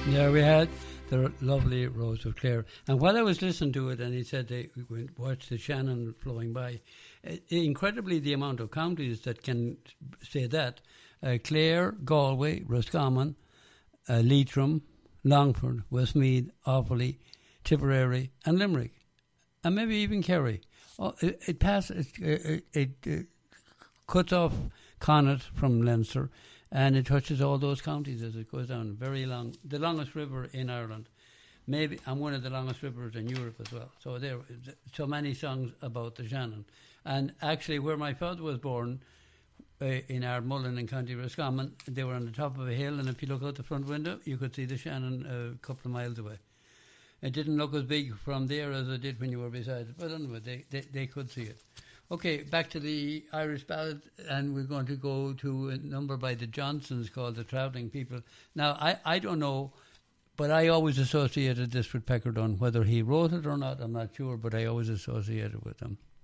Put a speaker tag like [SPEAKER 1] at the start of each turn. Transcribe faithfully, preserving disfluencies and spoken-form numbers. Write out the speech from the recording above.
[SPEAKER 1] There we had the lovely Rose of Clare. And while I was listening to it, and he said they watched the Shannon flowing by, uh, incredibly the amount of counties that can say that. Uh, Clare, Galway, Roscommon, uh, Leitrim, Longford, Westmeath, Offaly, Tipperary and Limerick. And maybe even Kerry. Oh, it, it passes, it, it, it cuts off Connaught from Leinster, and it touches all those counties as it goes down. Very long, the longest river in Ireland, maybe, and one of the longest rivers in Europe as well. So there, so many songs about the Shannon. And actually, where my father was born, uh, in Ardmullen in County Roscommon, they were on the top of a hill, and if you look out the front window, you could see the Shannon a couple of miles away. It didn't look as big from there as it did when you were beside it, but anyway, they, they, they could see it. Okay, back to the Irish ballad, and we're going to go to a number by the Johnsons called The Travelling People. Now, I, I don't know, but I always associated this with Peckerdon. Whether he wrote it or not, I'm not sure, but I always associated with them.